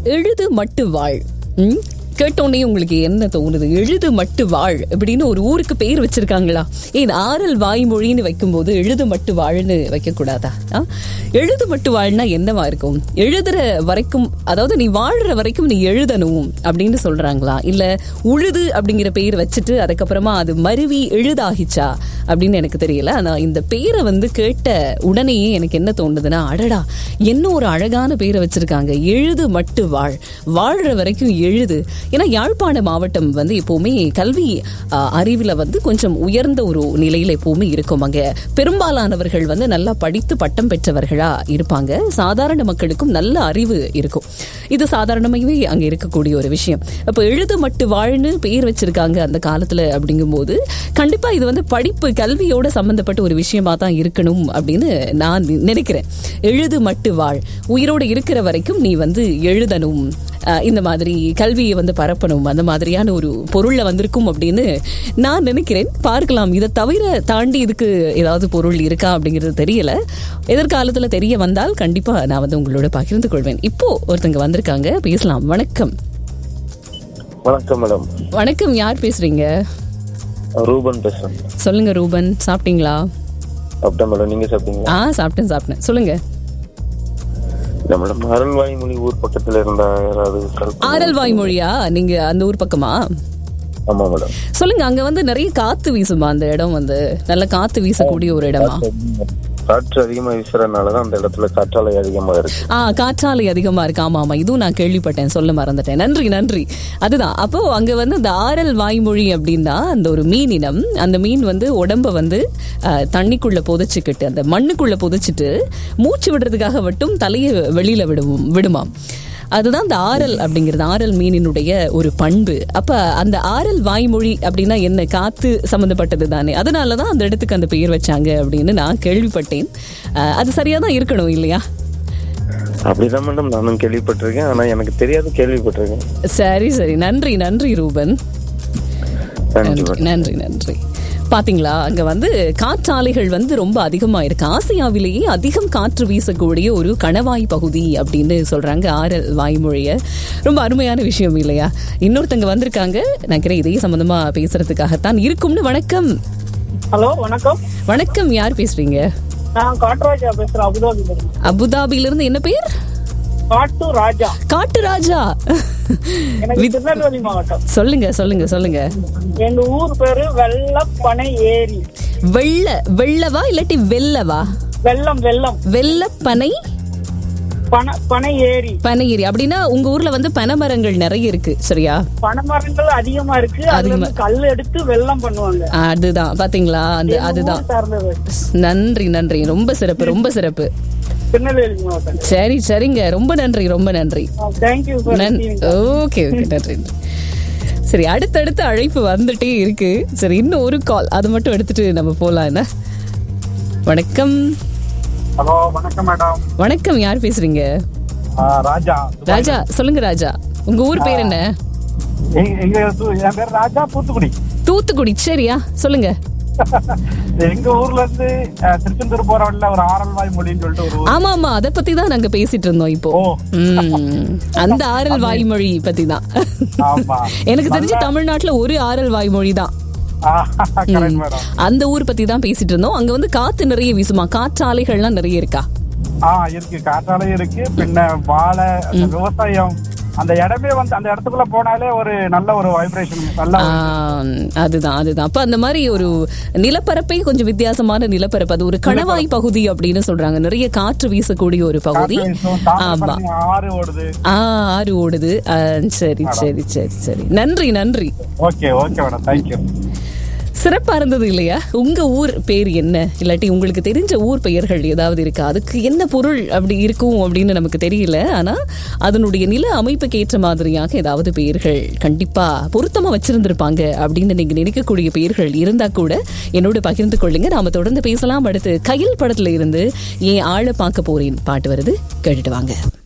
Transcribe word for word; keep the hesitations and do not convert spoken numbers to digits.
எழுது மட்டு வாழ். ம் கேட்டோன்னே உங்களுக்கு என்ன தோணுது? எழுது மட்டு வாழ் அப்படின்னு ஒரு ஊருக்கு பேர் வச்சிருக்காங்களா? ஏன் ஆரல் வாய்மொழின்னு வைக்கும்போது எழுது மட்டு வாழ்னு வைக்கக்கூடாதா? எழுது மட்டு வாழ்னா என்னவா இருக்கும்? எழுதுற வரைக்கும், அதாவது நீ வாழ்ற வரைக்கும் நீ எழுதணும் அப்படின்னு சொல்றாங்களா? இல்ல உழுது அப்படிங்கிற பேர் வச்சுட்டு அதுக்கப்புறமா அது மருவி எழுதாகிச்சா அப்படின்னு எனக்கு தெரியல. ஆனா இந்த பேரை வந்து கேட்ட உடனேயே எனக்கு என்ன தோணுதுன்னா, அடடா என்ன ஒரு அழகான பேரை வச்சிருக்காங்க, எழுது மட்டு வாழ், வாழ்ற வரைக்கும் எழுது. ஏன்னா யாழ்ப்பாண மாவட்டம் வந்து எப்பவுமே கல்வி அறிவில் வந்து கொஞ்சம் உயர்ந்த ஒரு நிலையில எப்பவுமே இருக்கும். அங்க பெரும்பாலானவர்கள் வந்து நல்லா படித்து பட்டம் பெற்றவர்களா இருப்பாங்க. சாதாரண மக்களுக்கும் நல்ல அறிவு இருக்கும். இது சாதாரணமாகவே அங்க இருக்கக்கூடிய ஒரு விஷயம். அப்ப எழுது மட்டு வாழ்னு பேர் வச்சிருக்காங்க அந்த காலத்துல. அப்படிங்கும்போது கண்டிப்பா இது வந்து படிப்பு கல்வியோட சம்பந்தப்பட்ட ஒரு விஷயமா தான் இருக்கணும் அப்படின்னு நான் நினைக்கிறேன். எழுது மட்டு வாழ், உயிரோடு இருக்கிற வரைக்கும் நீ வந்து எழுதணும், இந்த மாதிரி கல்வியை வந்து பரப்பணும், அந்த மாதிரியான ஒரு பொருள்ல வந்திருக்கும் அப்படின்னு நான் நினைக்கிறேன். பார்க்கலாம். இதை தவிர தாண்டி இதுக்கு ஏதாவது பொருள் இருக்கா அப்படிங்கிறது தெரியல. எதிர்காலத்துல தெரிய வந்தால் கண்டிப்பா நான் வந்து உங்களோட பகிர்ந்து கொள்வேன். இப்போ ஒருத்தங்க வந்திருக்காங்க, பேசலாம். வணக்கம். வணக்கம் மேடம். வணக்கம், யார் பேசுறீங்க? ரூபன் பேசுறேன். சொல்லுங்க ரூபன், சாப்பிட்டீங்களா? சாப்பிட்டேன் மேடம், நீங்க சாப்பிட்டீங்களா? ஆ சாப்பிட்டேன் சாப்பிட்டேன் சொல்லுங்க. இல்ல மேடம், ஆரல்வாய்மொழி ஊர் பக்கத்துல இருந்தா யாராவது? ஆரல்வாய்மொழியா? நீங்க அந்த ஊர் பக்கமா? ஆமா மேடம். சொல்லுங்க. அங்க வந்து நிறைய காத்து வீசுமா? அந்த இடம் வந்து நல்ல காத்து வீசக்கூடிய ஒரு இடமா? காற்று அதிகமா வீசுறதுனாலதான் அந்த இடத்துல காற்றாலை அதிகமா இருக்கு. ஆ காற்றாலை அதிகமா இருக்கு. ஆமா ஆமா, இதுவும் நான் கேள்விப்பட்டேன், சொல்ல மறந்துட்டேன். நன்றி நன்றி. அதுதான். அப்போ அங்க வந்து அந்த ஆரல் வாய்மொழி அப்படின்னா அந்த ஒரு மீன் இனம். அந்த மீன் வந்து உடம்ப வந்து தண்ணிக்குள்ள புதைச்சிக்கிட்டு, அந்த மண்ணுக்குள்ள புதைச்சிட்டு மூச்சு விடுறதுக்காக மட்டும் தலையை வெளியில விடுவோம் விடுமாம். அதுதான் அந்த ஆரல் அப்படிங்கிறது, ஆரல் மீனினுடைய ஒரு பண்பு. அப்ப அந்த ஆரல் வாய்மொழி அப்படின்னா என்ன? காத்து சம்பந்தப்பட்டது தானே. அதனாலதான் அந்த இடத்துக்கு அந்த பெயர் வச்சாங்க அப்படின்னு நான் கேள்விப்பட்டேன். அது சரியாதான் இருக்கணும் இல்லையா? அப்படிதான் மேடம் நானும் கேள்விப்பட்டிருக்கேன். ஆனா எனக்கு தெரியாது, கேள்விப்பட்டிருக்கேன். சரி சரி, நன்றி நன்றி ரூபன். நன்றி நன்றி. பாத்தீங்களா, அங்க வந்து காற்றாலைகள் வந்து ரொம்ப அதிகமா இருக்கு. ஆசியாவிலேயே அதிகம் காற்று வீசக்கூடிய ஒரு கணவாய் பகுதி அப்படின்னு சொல்றாங்க ஆரல் வாய்மொழிய. ரொம்ப அருமையான விஷயம் இல்லையா? இன்னொருத்தங்க வந்திருக்காங்க, நினைக்கிறேன் இதே சம்பந்தமா பேசுறதுக்காகத்தான் இருக்கும்னு. வணக்கம். ஹலோ வணக்கம். வணக்கம், யார் பேசுறீங்க? நான் காட்டுராஜா பேசுறேன், அபுதாபில இருந்து. அபுதாபில இருந்து. என்ன பேர்? காட்டு ராஜா. காட்டு ராஜா. திருநெல்வேலி மாவட்டம். சொல்லுங்க சொல்லுங்க சொல்லுங்க. எங்க ஊர் பேரு வெள்ளப்பனை ஏரி. வெள்ள வெள்ளவா இல்லாட்டி வெள்ளவா? வெள்ளம் வெள்ளம். வெள்ளப்பனை பனை ஏரி. பனை ஏரி அப்படின்னா உங்க ஊர்ல வந்து பனைமரங்கள் நிறைய இருக்கு, சரியா? பனைமரங்கள் அதிகமா இருக்கு. அதிகமா கல் எடுத்து வெள்ளம் பண்ணுவாங்க. அதுதான் பாத்தீங்களா, அந்த அதுதான். நன்றி நன்றி, ரொம்ப சிறப்பு ரொம்ப சிறப்பு. திருநெல்வேலி மாவட்டம். சரி சரிங்க, ரொம்ப நன்றி ரொம்ப நன்றி. தேங்க்யூ. ஓகே ஓகே, நன்றி. சரி, அடுத்தடுத்து அழைப்பு வந்துட்டே இருக்கு. சரி, இன்னும் ஒரு கால், அது மட்டும் எடுத்துட்டு நம்ம போலாம். என்ன? வணக்கம். ஹலோ வணக்கம் மேடம். வணக்கம், யார் பேசுறீங்க? ராஜா. ராஜா, சொல்லுங்க ராஜா. உங்க ஊர் பேர் என்ன? என் பேர் ராஜா, தூத்துக்குடி. தூத்துக்குடி, சரியா? சொல்லுங்க. எங்க ஊர்ல இருந்து திருச்செந்தூர் போற வழியில ஒரு ஆரல்வாய் மொழின்னு சொல்லிட்டு ஒரு. ஆமா ஆமா, அத பத்தி தான் நாங்க பேசிட்டு இருந்தோம் இப்போ. அந்த ஆரல் வாய்மொழி பத்தி தான். எனக்கு தெரிஞ்சு தமிழ்நாட்டுல ஒரு ஆரல் வாய்மொழி தான். அந்த ஊர் பத்தி தான் பேசிட்டு இருந்தோம். அங்க வந்து காத்து நிறைய வீசுமா? காற்றாலைகள்லாம் நிறைய இருக்கா? ஆஹ் இருக்கு, காற்றாலை இருக்கு. பின்ன வாழை, விவசாயம், அந்த இடமே வந்து அந்த இடத்துக்குள்ள போனாலே ஒரு நல்ல ஒரு வைப்ரேஷன். நல்ல அதுதான் அதுதான். அப்ப அந்த மாதிரி ஒரு நிலப்பரப்பே கொஞ்சம் வித்தியாசமான நிலப்பரப்பு. அது ஒரு கணவாய் பகுதி அப்படின்னு சொல்றாங்க. நிறைய காற்று வீசக்கூடிய ஒரு பகுதி. ஆமா, ஆறு ஓடுது. ஆஹ் ஆறு ஓடுது. சரி சரி சரி சரி, நன்றி நன்றி. Okay okay madam, thank you. சிறப்பா இருந்தது இல்லையா? உங்க ஊர் பேர் என்ன? இல்லாட்டி உங்களுக்கு தெரிஞ்ச ஊர் பெயர்கள் ஏதாவது இருக்கா? அதுக்கு என்ன பொருள் அப்படி இருக்கும் அப்படின்னு நமக்கு தெரியல. ஆனா அதனுடைய நில அமைப்புக்கு ஏற்ற மாதிரியாக ஏதாவது பெயர்கள் கண்டிப்பா பொருத்தமா வச்சிருந்திருப்பாங்க அப்படின்னு நீங்க நினைக்கக்கூடிய பெயர்கள் இருந்தா கூட என்னோட பகிர்ந்து கொள்ளுங்க. நாம தொடர்ந்து பேசலாம். அடுத்து கையில் படத்துல இருந்து ஏன் ஆள பார்க்க போறேன் பாட்டு வருது, கேட்டுட்டு வாங்க.